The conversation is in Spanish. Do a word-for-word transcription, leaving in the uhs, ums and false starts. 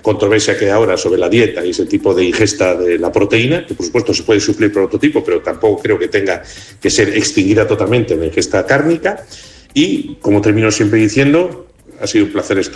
controversia que hay ahora sobre la dieta y ese tipo de ingesta de la proteína, que por supuesto se puede suplir por otro tipo, pero tampoco creo que tenga que ser extinguida totalmente la ingesta cárnica. Y, como termino siempre diciendo, ha sido un placer estar